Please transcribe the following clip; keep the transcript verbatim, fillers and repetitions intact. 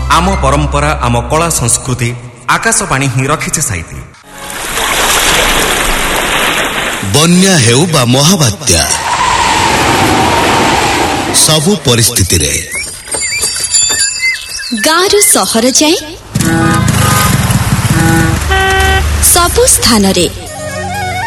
आम परंपरा आम कला संस्कृति आकाशवाणी ही रखिছে साइती। बन्या हेउ बा महाबात्या सबु परिस्थिति रे गारु सहर जाए सबु स्थान रे